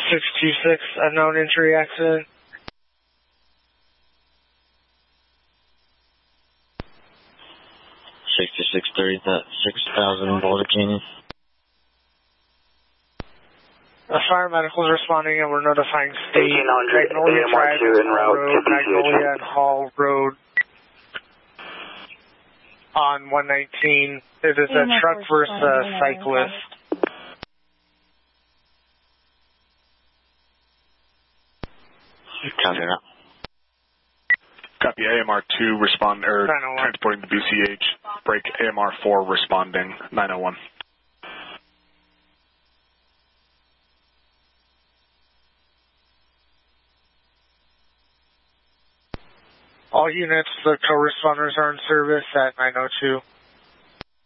626, unknown injury accident. 6630, 6000 Boulder Canyon. Fire Medical is responding and we're notifying State 1800 Magnolia Drive, AMR2 en route Road, to Magnolia and Hall Road on 119. It is a truck versus a cyclist. Copy that. Copy AMR2 transporting the BCH. Break AMR4 responding 901. All units, the co-responders are in service at 902.